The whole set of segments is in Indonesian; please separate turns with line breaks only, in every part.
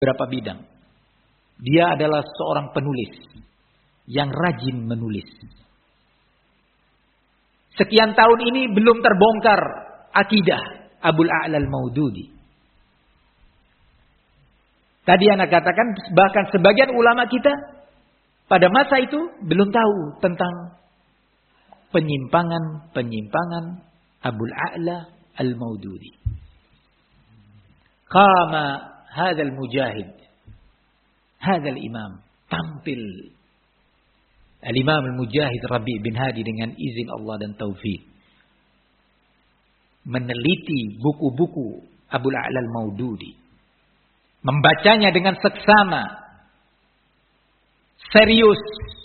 beberapa bidang. Dia adalah seorang penulis yang rajin menulis. Sekian tahun ini belum terbongkar akidah Abul A'la al-Maududi. Tadi anak katakan bahkan sebagian ulama kita pada masa itu belum tahu tentang penyimpangan Abul A'la al-Maududi. Qama hadzal mujahid, hadzal imam, tampil Al-Imam Al-Mujahid Rabi' bin Hadi dengan izin Allah dan taufik meneliti buku-buku Abul A'la al-Maududi, membacanya dengan seksama, serius.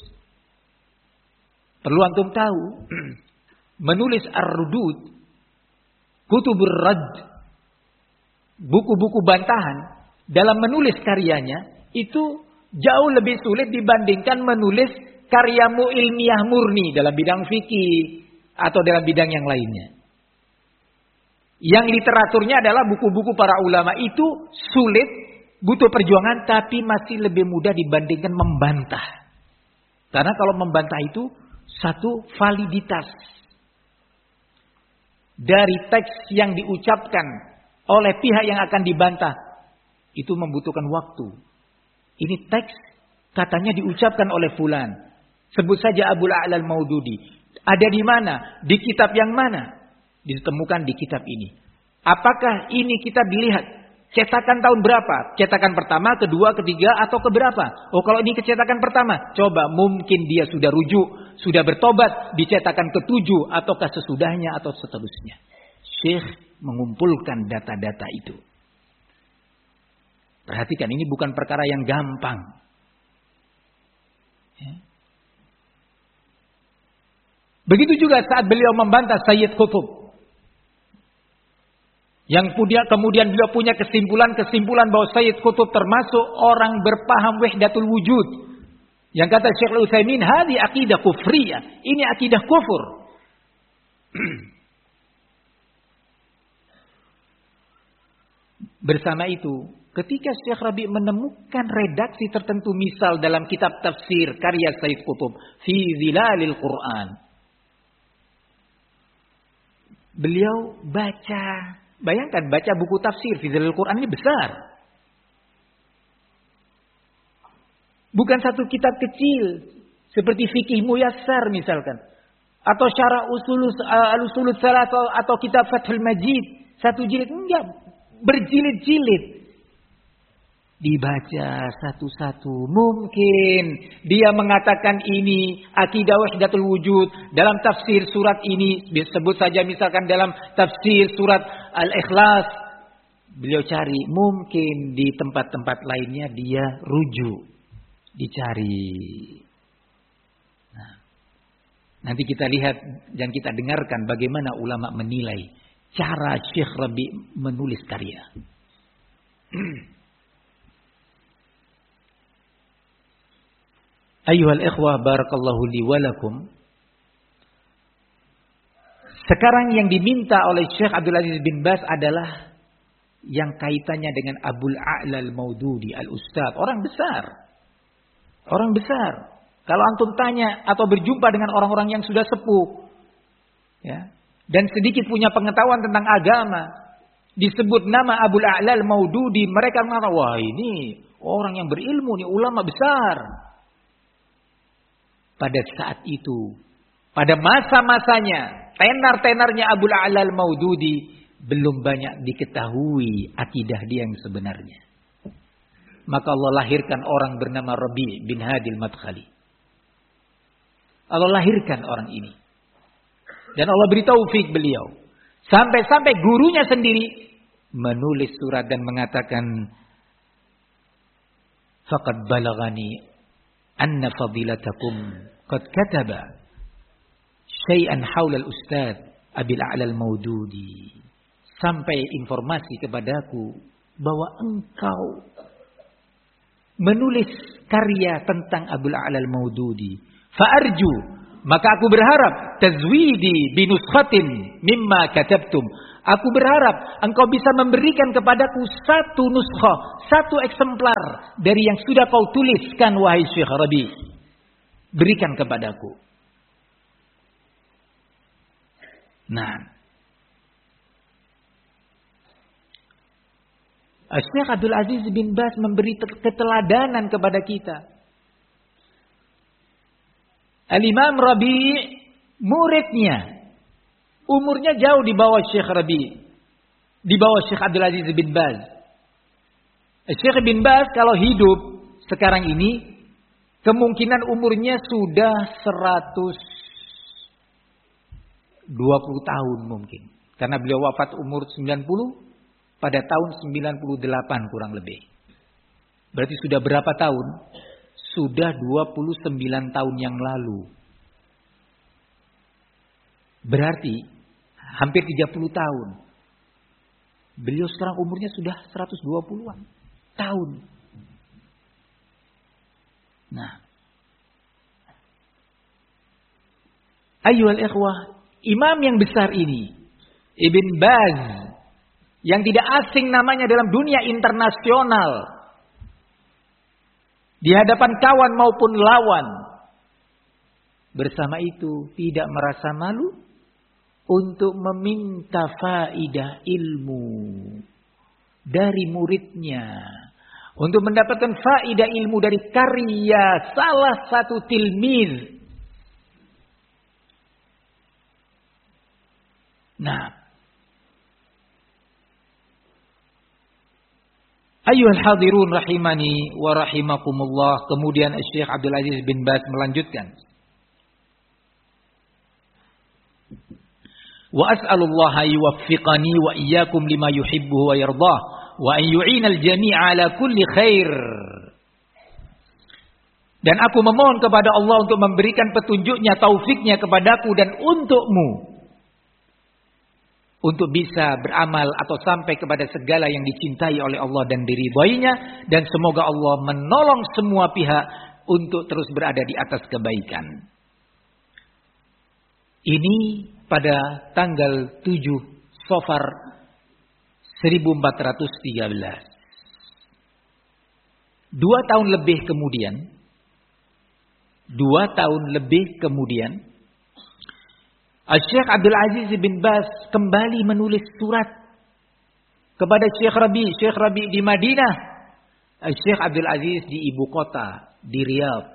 Perlu antum tahu, menulis Ar-Rudud, Kutubur Radd, buku-buku bantahan, dalam menulis karyanya itu jauh lebih sulit dibandingkan menulis karyamu ilmiah murni dalam bidang fikih atau dalam bidang yang lainnya. Yang literaturnya adalah buku-buku para ulama, itu sulit, butuh perjuangan, tapi masih lebih mudah dibandingkan membantah. Karena kalau membantah itu satu validitas dari teks yang diucapkan oleh pihak yang akan dibantah itu membutuhkan waktu. Ini teks katanya diucapkan oleh fulan. Sebut saja Abul A'la al-Maududi. Ada di mana? Di kitab yang mana? Ditemukan di kitab ini. Apakah ini kita dilihat cetakan tahun berapa? Cetakan pertama, kedua, ketiga, atau keberapa? Oh, kalau ini cetakan pertama, coba mungkin dia sudah rujuk, sudah bertobat di cetakan ketujuh, ataukah sesudahnya atau seterusnya. Syekh mengumpulkan data-data itu. Perhatikan, ini bukan perkara yang gampang. Ya. Begitu juga saat beliau membantah Sayyid Qutb. Yang kemudian beliau punya kesimpulan bahwa Sayyid Qutb termasuk orang berpaham wahdatul wujud. Yang kata Syekh Al-Utsaimin, hadhi aqidah kufriyah. Ini akidah kufur. Bersama itu, ketika Syekh Rabi' menemukan redaksi tertentu, misal dalam kitab tafsir karya Sayyid Qutb, Fi Zilalil Quran, beliau baca, bayangkan baca buku tafsir Fi Zilalil Quran ini besar. Bukan satu kitab kecil seperti Fikih Muyassar misalkan, atau Syarah Al-Usulus Salat atau kitab Fathul Majid, satu jilid, enggak, berjilid-jilid. Dibaca satu-satu. Mungkin dia mengatakan ini akidah wahdatul wujud dalam tafsir surat ini, disebut saja misalkan dalam tafsir surat Al-Ikhlas. Beliau cari, mungkin di tempat-tempat lainnya dia rujuk, dicari. Nah, nanti kita lihat dan kita dengarkan bagaimana ulama menilai cara Syekh Rabi' menulis karya. Ayyuhal ikhwah, barakallahu li walakum. Sekarang yang diminta oleh Syekh Abdul Aziz bin Baz adalah yang kaitannya dengan Abul A'la al-Maududi, al-Ustadz. Orang besar. Orang besar. Kalau antum tanya atau berjumpa dengan orang-orang yang sudah sepuh, ya, dan sedikit punya pengetahuan tentang agama, disebut nama Abul A'la al-Maududi, mereka mengatakan, wah ini orang yang berilmu, ini ulama besar. Pada saat itu, pada masa-masanya, tenar-tenarnya Abul A'la al-Maududi, belum banyak diketahui akidah dia yang sebenarnya. Maka Allah lahirkan orang bernama Rabi' bin Hadi al-Madkhali. Allah lahirkan orang ini. Dan Allah beri taufik beliau. Sampai-sampai gurunya sendiri menulis surat dan mengatakan, faqad balagani anna fadilatakum qad kataba syai'an haula al-ustadz Abil A'la al-Maududi. Sampai informasi kepadaku bahwa engkau menulis karya tentang Abul A'la al-Maududi. Fa'arju Maka aku berharap tazwidi binuskhatin mimma katabtum. Aku berharap engkau bisa memberikan kepadaku satu nuskhah, satu eksemplar dari yang sudah kau tuliskan wahai Syekh Rabi. Berikan kepadaku. Nah, Syekh Abdul Aziz bin Baz memberi keteladanan kepada kita. Al-Imam Rabi, muridnya, umurnya jauh di bawah Syekh Rabi, di bawah Syekh Abdul Aziz bin Baz. Syekh bin Baz kalau hidup sekarang ini, kemungkinan umurnya sudah 120 tahun mungkin. Karena beliau wafat umur 90 pada tahun 98 kurang lebih. Berarti sudah berapa tahun? Sudah 29 tahun yang lalu. Berarti hampir 30 tahun. Beliau sekarang umurnya sudah 120-an tahun. Nah. Ayyuhal ikhwah, imam yang besar ini, Ibn Baz, yang tidak asing namanya dalam dunia internasional, di hadapan kawan maupun lawan, bersama itu tidak merasa malu untuk meminta faidah ilmu dari muridnya, untuk mendapatkan faidah ilmu dari karya salah satu tilmiz. Nah, ayyuhal hadirun rahimani wa rahimakumullah. Kemudian Syekh Abdul Aziz bin Baz melanjutkan. Wa as'alullaha yuwaffiqani wa iyyakum lima yuhibbu wa yardah wa an yu'inal jami'a ala kulli khair. Dan aku memohon kepada Allah untuk memberikan petunjuknya, taufiknya kepadaku dan untukmu, untuk bisa beramal atau sampai kepada segala yang dicintai oleh Allah dan diridhoinya, dan semoga Allah menolong semua pihak untuk terus berada di atas kebaikan. Ini pada tanggal 7 Safar 1413. 2 tahun lebih kemudian Syekh Abdul Aziz bin Baz kembali menulis surat kepada Syekh Rabi. Syekh Rabi di Madinah, Syekh Abdul Aziz di ibu kota, di Riyadh.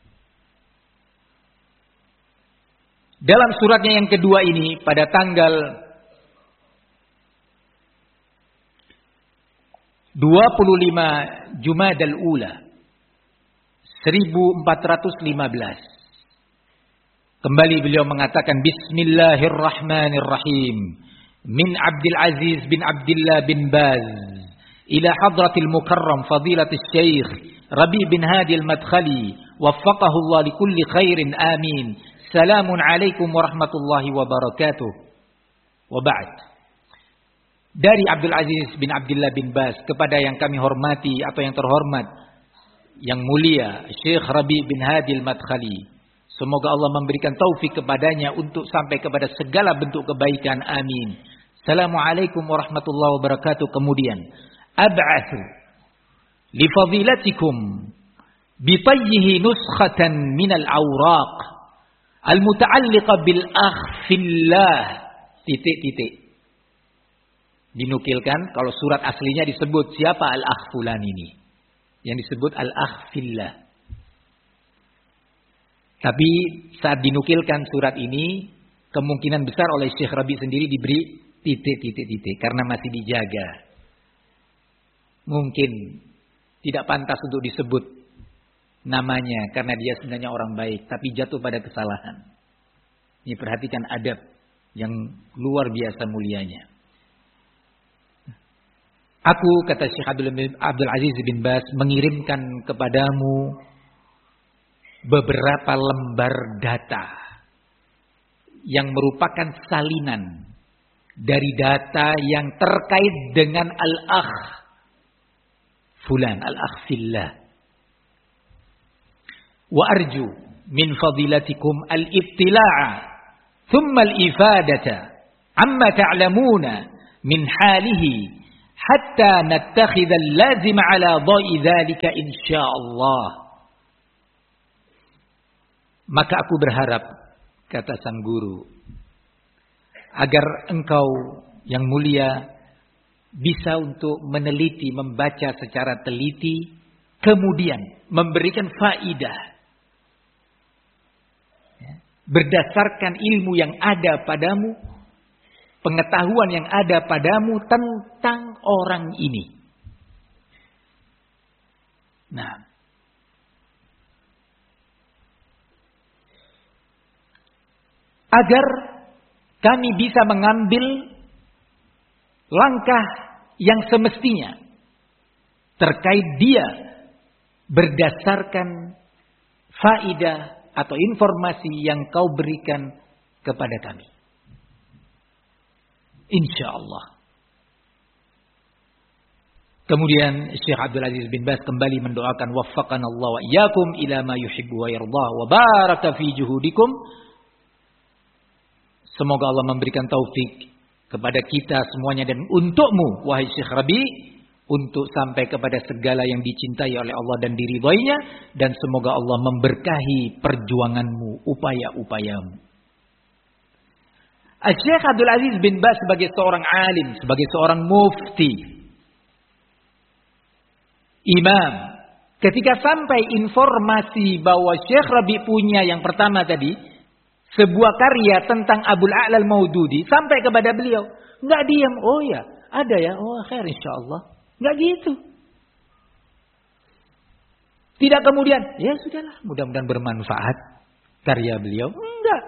Dalam suratnya yang kedua ini, pada tanggal 25 Jumadal Ula 1415. Kembali beliau mengatakan Bismillahirrahmanirrahim. Min Abdul Aziz bin Abdullah bin Baz ila hadratil mukarram fadilatis Syekh Rabi bin Hadi al-Madkhali waffaqahu Allah li kulli khairin amin. Salamun alaikum warahmatullahi wabarakatuh. Wa ba'd. Dari Abdul Aziz bin Abdullah bin Baz kepada yang kami hormati atau yang terhormat, yang mulia Syekh Rabi bin Hadi al-Madkhali. Semoga Allah memberikan taufik kepadanya untuk sampai kepada segala bentuk kebaikan. Amin. Assalamualaikum warahmatullahi wabarakatuh. Kemudian, ab'athu li fadilatikum bitayyihi nuskhatan minal awraq al-muta'alliqa bil akh fillah. Titik. Dinukilkan kalau surat aslinya disebut siapa al-akh fulan ini. Yang disebut al-akh fillah. Tapi saat dinukilkan surat ini, kemungkinan besar oleh Syekh Rabi sendiri diberi titik. Karena masih dijaga. Mungkin tidak pantas untuk disebut namanya. Karena dia sebenarnya orang baik. Tapi jatuh pada kesalahan. Ini perhatikan adab yang luar biasa mulianya. Aku, kata Syekh Abdul Aziz bin Baz, mengirimkan kepadamu beberapa lembar data yang merupakan salinan dari data yang terkait dengan al-akh fulan, al-akh fillah. Wa arju, min fadilatikum al-ibtila'a thumma al-ifadata amma ta'lamuna min halihi hatta nattakhidha al-lazim ala dha'i dhalika insyaallah. Maka aku berharap, kata sang guru, agar engkau yang mulia bisa untuk meneliti, membaca secara teliti, kemudian memberikan faidah berdasarkan ilmu yang ada padamu, pengetahuan yang ada padamu tentang orang ini. Nah, agar kami bisa mengambil langkah yang semestinya terkait dia berdasarkan faidah atau informasi yang kau berikan kepada kami. Insyaallah. Kemudian Syekh Abdul Aziz bin Baz kembali mendoakan waffaqana Allah wa iyyakum ila ma yuhibbu wa yardah wa baraka fi juhudikum. Semoga Allah memberikan taufik kepada kita semuanya dan untukmu wahai Syekh Rabi untuk sampai kepada segala yang dicintai oleh Allah dan diridhoinya, dan semoga Allah memberkahi perjuanganmu, upaya-upayamu. Syekh Abdul Aziz bin Baz sebagai seorang alim, sebagai seorang mufti, imam, ketika sampai informasi bahwa Syekh Rabi punya yang pertama tadi, sebuah karya tentang Abul A'la al-Maududi, sampai kepada beliau, enggak diam, oh ya, ada ya, oh khair insyaallah. Enggak gitu. Tidak kemudian, ya sudahlah, mudah-mudahan bermanfaat karya beliau. Enggak.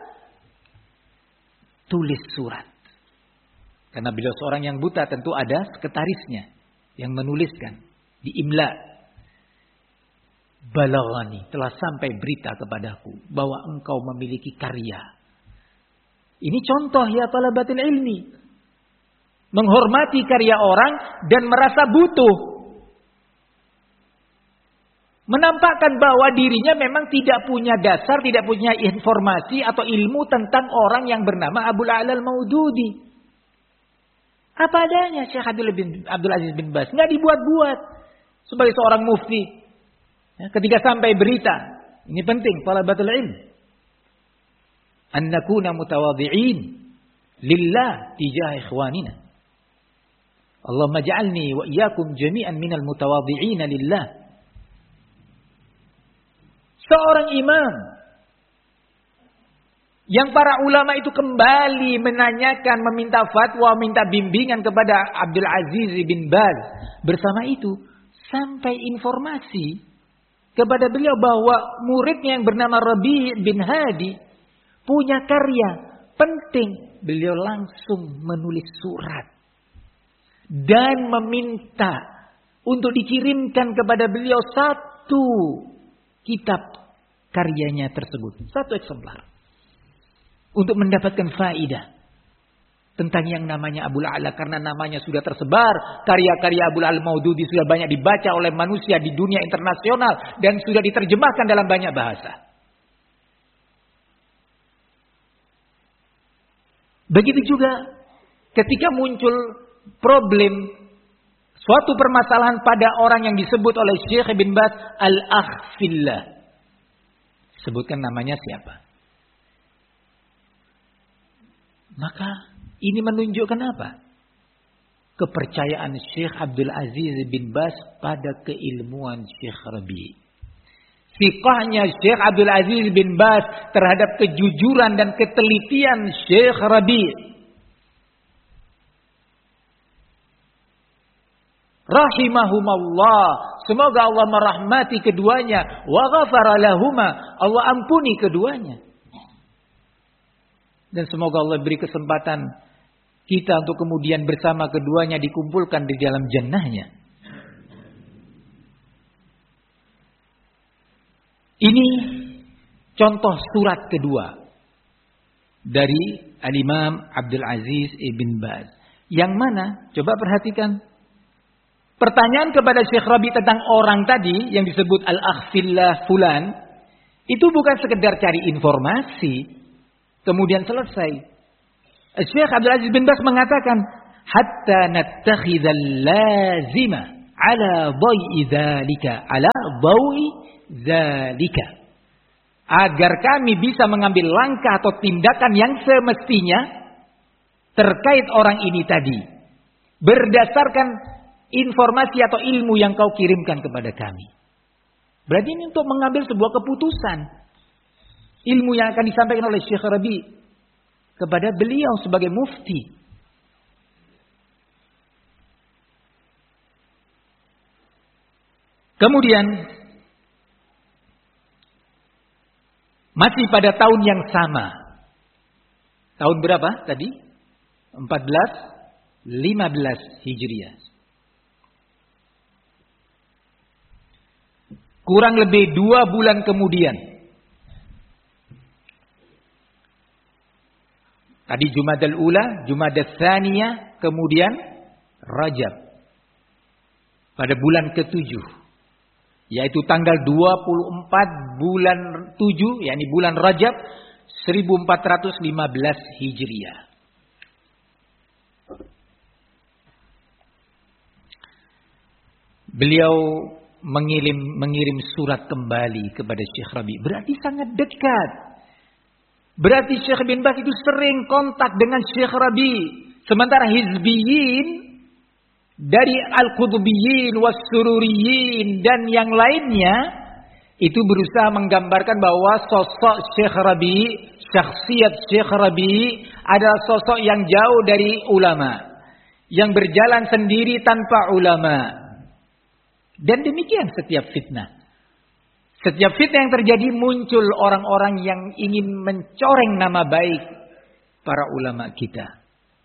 Tulis surat. Karena beliau seorang yang buta, tentu ada sekretarisnya yang menuliskan, diimla. Balaghani, telah sampai berita kepadaku bahwa engkau memiliki karya. Ini contoh ya talabatul ilmi. Menghormati karya orang dan merasa butuh. Menampakkan bahwa dirinya memang tidak punya dasar, tidak punya informasi atau ilmu tentang orang yang bernama Abul A'la al-Maududi. Apa adanya Syekh Abdul Aziz bin Baz. Nggak dibuat-buat. Sebagai seorang mufti. Ya, ketika sampai berita. Ini penting. Talabatul ilm. An nakuna mutawadhi'in. Lillah tijah ikhwanina. Allahumma ja'alni wa iyyakum jami'an minal mutawadhi'ina lillah. Seorang imam yang para ulama itu kembali menanyakan, meminta fatwa, minta bimbingan kepada Abdul Aziz bin Baz. Bersama itu sampai informasi kepada beliau bahwa muridnya yang bernama Rabi' bin Hadi punya karya penting. Beliau langsung menulis surat dan meminta untuk dikirimkan kepada beliau satu kitab karyanya tersebut. Satu eksemplar. Untuk mendapatkan faidah tentang yang namanya Abul A'la. Karena namanya sudah tersebar. Karya-karya Abul A'la al-Maududi sudah banyak dibaca oleh manusia di dunia internasional. Dan sudah diterjemahkan dalam banyak bahasa. Begitu juga ketika muncul problem, suatu permasalahan pada orang yang disebut oleh Syekh bin Baz al-akh fillah. Sebutkan namanya siapa. Maka ini menunjukkan apa? Kepercayaan Syekh Abdul Aziz bin Baz pada keilmuan Syekh Rabi'. Siqahnya Syekh Abdul Aziz bin Baz terhadap kejujuran dan ketelitian Syekh Rabi'. Rahimahumallah. Semoga Allah merahmati keduanya. Wa ghafara lahuma. Allah ampuni keduanya. Dan semoga Allah beri kesempatan kita untuk kemudian bersama keduanya dikumpulkan di dalam jannahnya. Ini contoh surat kedua dari Al-Imam Abdul Aziz ibn Baz. Yang mana? Coba perhatikan. Pertanyaan kepada Syekh Rabi tentang orang tadi yang disebut al-akh fillah fulan. Itu bukan sekedar cari informasi, kemudian selesai. Syekh Abdul Aziz bin Baz mengatakan, hatta nattakhidhal lazima ala dha'i dzalika, ala dha'i dzalika. Agar kami bisa mengambil langkah atau tindakan yang semestinya terkait orang ini tadi, berdasarkan informasi atau ilmu yang kau kirimkan kepada kami. Berarti ini untuk mengambil sebuah keputusan. Ilmu yang akan disampaikan oleh Syekh Rabi kepada beliau sebagai mufti. Kemudian masih pada tahun yang sama. Tahun berapa tadi? 1415 Hijriah. Kurang lebih 2 bulan kemudian. Tadi Jumadal Ula, Jumadal Tsaniyah, kemudian Rajab. Pada bulan ke-7. Yaitu tanggal 24 bulan 7, yakni bulan Rajab 1415 Hijriah. Beliau mengirim surat kembali kepada Syekh Rabi. Berarti sangat dekat. Berarti Syekh bin Baz itu sering kontak dengan Syekh Rabi. Sementara hizbiyin dari al-Qutbiyyin was-Sururiyin dan yang lainnya itu berusaha menggambarkan bahwa sosok Syekh Rabi, syakhsiat Syekh Rabi adalah sosok yang jauh dari ulama, yang berjalan sendiri tanpa ulama. Dan demikian setiap fitnah. Setiap fitnah yang terjadi muncul orang-orang yang ingin mencoreng nama baik para ulama kita.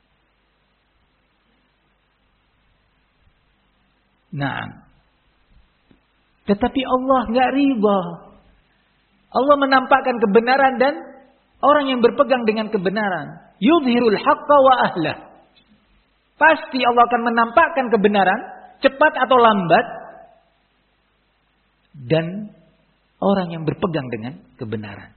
Nah, tetapi Allah nggak riba. Allah menampakkan kebenaran dan orang yang berpegang dengan kebenaran. Yudhirul haqqa wa ahlah. Pasti Allah akan menampakkan kebenaran, cepat atau lambat. Dan orang yang berpegang dengan kebenaran.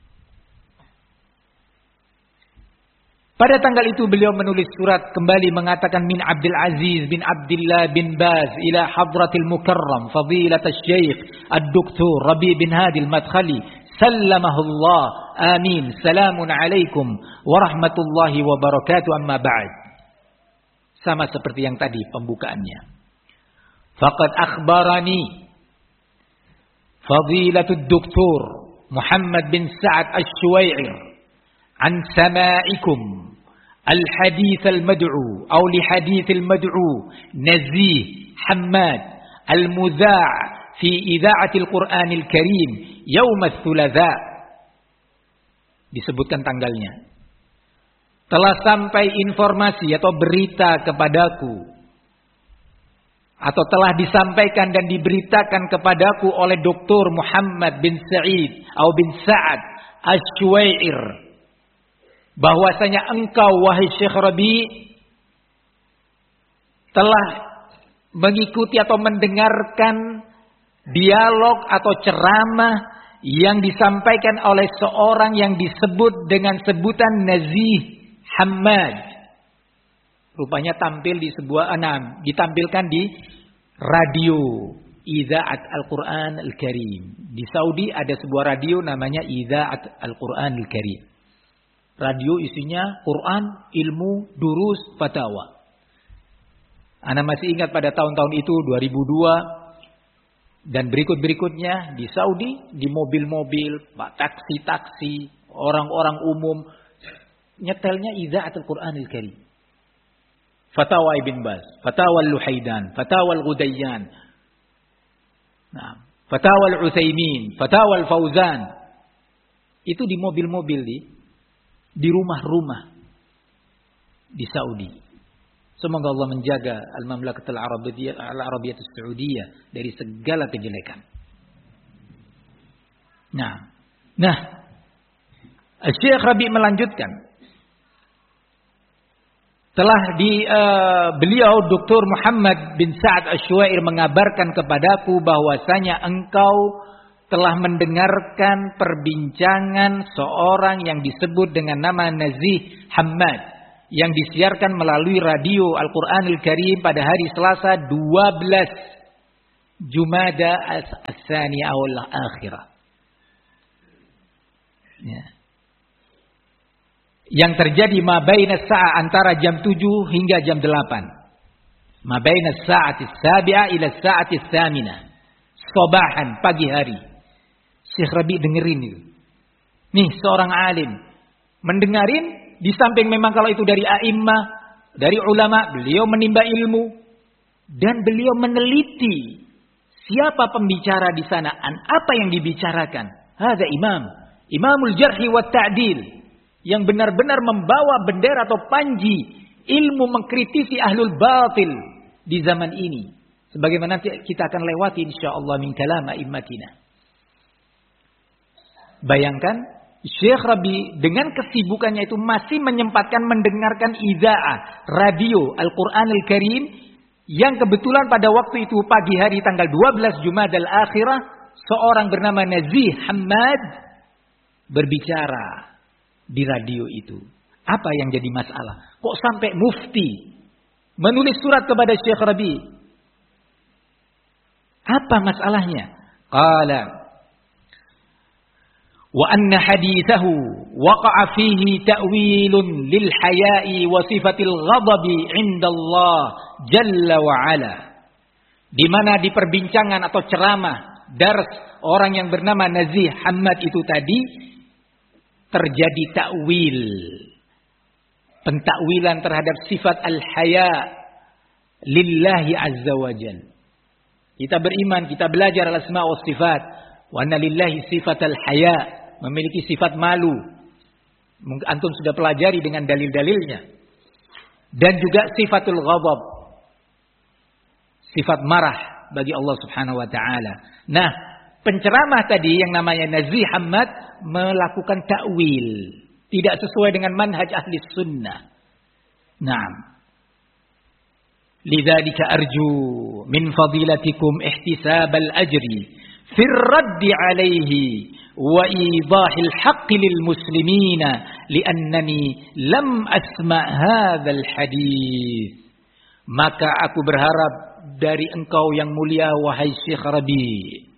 Pada tanggal itu beliau menulis surat kembali mengatakan min Abdul Aziz bin Abdullah bin Baz ila hadratil mukarram fadilat asy-syekh ad-doktor Rabi bin Hadi al-Madkhali sallamahullah amin salamun alaikum warahmatullahi wabarakatuh amma ba'd. Sama seperti yang tadi pembukaannya. Faqad akhbarani Fadilatul Doktor Muhammad bin Sa'ad Asy-Syuwairi an samaikum al-hadits al-mad'u atau li hadits al-mad'u Nazih Hammad al-mudza' fi idha'atil Qur'anil Karim yaum ats-Tsulatsa. Disebutkan tanggalnya. Telah sampai informasi atau berita kepadaku atau telah disampaikan dan diberitakan kepadaku oleh Dr. Muhammad bin Sa'id atau bin Sa'ad Asy-Syuwairi bahwasanya engkau wahai Syekh Rabi telah mengikuti atau mendengarkan dialog atau ceramah yang disampaikan oleh seorang yang disebut dengan sebutan Nazih Hammad. Rupanya tampil di sebuah ditampilkan di radio Idha'at Al-Quran Al-Karim. Di Saudi ada sebuah radio namanya Idha'at Al-Quran Al-Karim. Radio isinya Quran, ilmu, durus, fatwa. Ana masih ingat pada tahun-tahun itu 2002 dan berikut-berikutnya di Saudi, di mobil-mobil, taksi-taksi, orang-orang umum nyetelnya Idha'at Al-Quran Al-Karim. Fatawa Ibn Baz, Fatawa Al-Luhaidan, Fatawa Al-Ghudayyan, Fatawa Al-Utsaimin, Fatawa Al-Fauzan. Itu di mobil-mobil di rumah-rumah di Saudi. Semoga Allah menjaga Al-Mamlakatul Arabiyyah As-Saudiyah dari segala kejelekan. Nah, Syekh Rabi melanjutkan. Telah beliau Dr. Muhammad bin Sa'ad Asy-Syuwairi mengabarkan kepadaku bahwasanya engkau telah mendengarkan perbincangan seorang yang disebut dengan nama Nazih Hammad yang disiarkan melalui radio Al-Quranul Karim pada hari Selasa 12 Jumada As-Tsaniyah awal akhirah. Ya. Yang terjadi mabaina sa'a antara jam 7 hingga jam 8. Mabaina sa'ati as-sabi'ah ila sa'ati ats-tsaminah. Sabahan, pagi hari. Syekh Rabi dengerin itu. Nih seorang alim mendengarin, di samping memang kalau itu dari a'immah, dari ulama, beliau menimba ilmu dan beliau meneliti siapa pembicara di sana, apa yang dibicarakan. Hadza Imamul Jarhi wa Ta'dil yang benar-benar membawa bendera atau panji ilmu mengkritisi ahlul batil di zaman ini. Sebagaimana kita akan lewati insyaallah min kalam a'immatina. Bayangkan Syekh Rabi dengan kesibukannya itu masih menyempatkan mendengarkan idza'ah radio Al-Qur'anul Karim yang kebetulan pada waktu itu pagi hari tanggal 12 Jumadal Akhirah seorang bernama Nazih Hammad berbicara di radio itu. Apa yang jadi masalah? Kok sampai mufti menulis surat kepada Syekh Rabi? Apa masalahnya? Qala wa anna hadithahu waqa'a fihi ta'wilun lil haya'i wa sifatil ghadabi 'inda Allah jalla wa 'ala. Di mana di perbincangan atau ceramah dars orang yang bernama Nazih Hammad itu tadi terjadi takwil, pentakwilan terhadap sifat al-haya lillahi azza wa jalla. Kita beriman, kita belajar al-asma wa sifat. Wa anna lillahi sifat al-haya, memiliki sifat malu. Mungkin antum sudah pelajari dengan dalil-dalilnya. Dan juga sifatul ghadab, sifat marah bagi Allah Subhanahu wa taala. Nah, penceramah tadi yang namanya Nazih Hammad melakukan takwil, tidak sesuai dengan manhaj ahli sunnah. Naam. Lidzalika arju min fadilatikum ihtisab al-ajri fi ar-radd alayhi wa idahil haqq lil muslimina liannani lam asma' hadzal hadits. Maka aku berharap dari engkau yang mulia wahai Syekh Rabi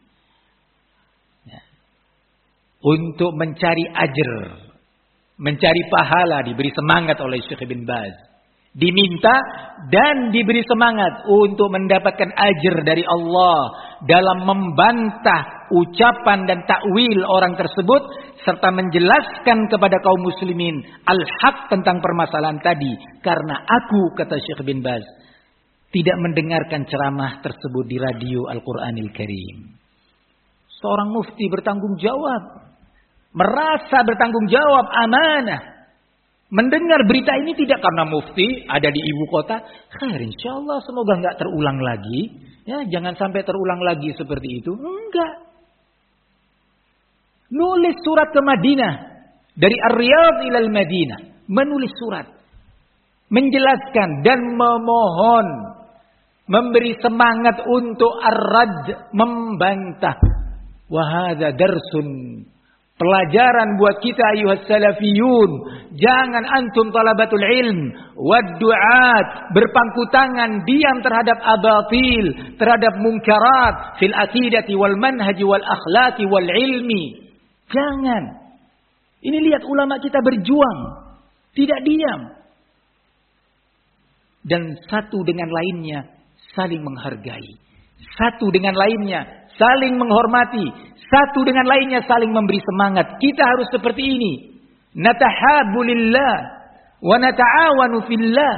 untuk mencari ajr, mencari pahala, diberi semangat oleh Syekh bin Baz. Diminta dan diberi semangat untuk mendapatkan ajr dari Allah dalam membantah ucapan dan takwil orang tersebut serta menjelaskan kepada kaum muslimin al-haq tentang permasalahan tadi. Karena aku, kata Syekh bin Baz, tidak mendengarkan ceramah tersebut di radio Al-Quranil Karim. Seorang mufti bertanggung jawab, merasa bertanggung jawab, amanah. Mendengar berita ini tidak karena mufti ada di ibu kota. Khair, insyaallah semoga enggak terulang lagi. Ya, jangan sampai terulang lagi seperti itu. Enggak. Nulis surat ke Madinah. Dari Ar-Riyadh ilal Madinah. Menulis surat. Menjelaskan dan memohon. Memberi semangat untuk ar-rad. Membantah. Wahada darsun. Pelajaran buat kita ayuhas salafiyun. Jangan antum talabatul ilm wad du'at berpangku tangan diam terhadap abatil, terhadap munkarat fil aqidati wal manhaji wal akhlaqi wal ilmi. Jangan. Ini lihat ulama kita berjuang, tidak diam. Dan satu dengan lainnya saling menghargai. Satu dengan lainnya saling menghormati. Satu dengan lainnya saling memberi semangat. Kita harus seperti ini. Natahabu lillah wa nata'awanu fillah.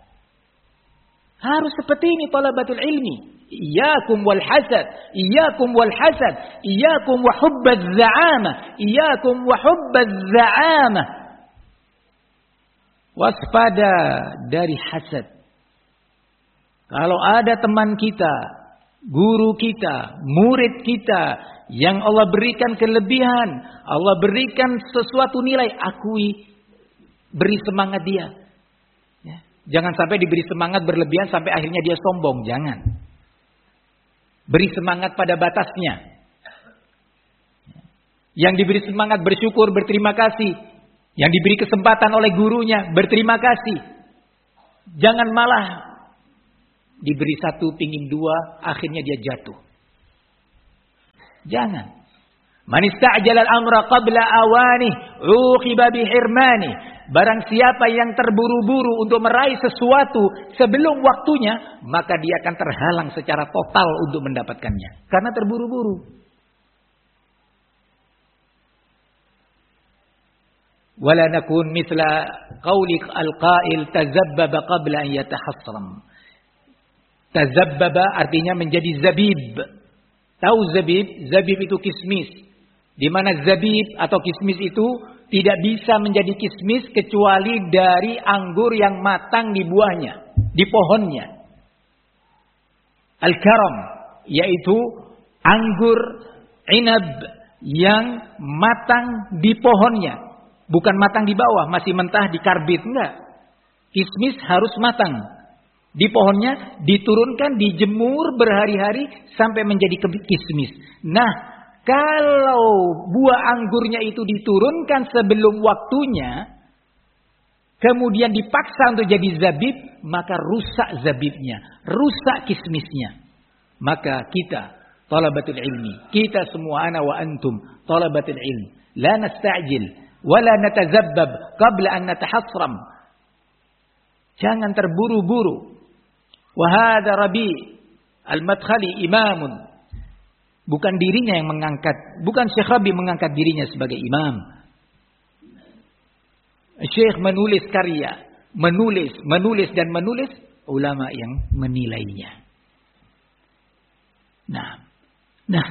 Harus seperti ini talabatul ilmi. Iyyakum wal hasad, iyyakum wal hasad, iyyakum wa hubbaz za'amah, iyyakum wa hubbaz za'amah. Waspada dari hasad. Kalau ada teman kita, guru kita, murid kita yang Allah berikan kelebihan, Allah berikan sesuatu nilai, akui, beri semangat dia. Ya. Jangan sampai diberi semangat berlebihan sampai akhirnya dia sombong, jangan. Beri semangat pada batasnya. Yang diberi semangat bersyukur, berterima kasih. Yang diberi kesempatan oleh gurunya, berterima kasih. Jangan malah diberi satu, pingin dua, akhirnya dia jatuh. Jangan. Man ista'jala al-amra qabla awanih, uqiba bihirmani. Barang siapa yang terburu-buru untuk meraih sesuatu sebelum waktunya, maka dia akan terhalang secara total untuk mendapatkannya. Karena terburu-buru. Wala nakun mithla qawli al-qail tazabbaba qabla an yatahassram. Tazabbaba artinya menjadi zabib. Tahu zabib? Zabib itu kismis. Di mana zabib atau kismis itu tidak bisa menjadi kismis kecuali dari anggur yang matang di buahnya, di pohonnya. Al-karam yaitu anggur inab yang matang di pohonnya. Bukan matang di bawah, masih mentah di karbit, enggak. Kismis harus matang. Di pohonnya diturunkan, dijemur berhari-hari sampai menjadi kismis. Nah, kalau buah anggurnya itu diturunkan sebelum waktunya, kemudian dipaksa untuk jadi zabib, maka rusak zabibnya, rusak kismisnya. Maka kita, talabatul ilmi, kita semua ana wa antum, talabatul ilmi, la nasta'jil. Wala natazabbab qabla an natahassram. Jangan terburu-buru. Wa hadha Rabi al-Madkhali imamun. Bukan dirinya yang mengangkat, bukan Syekh Rabi mengangkat dirinya sebagai imam. Syekh menulis karya, menulis dan menulis, ulama yang menilainya. Nah,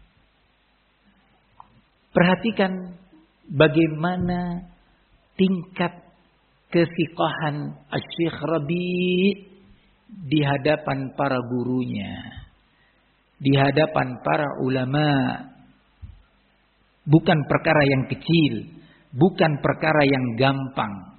perhatikan bagaimana tingkat kesiqahan Syekh Rabi di hadapan para gurunya, di hadapan para ulama. Bukan perkara yang kecil, bukan perkara yang gampang.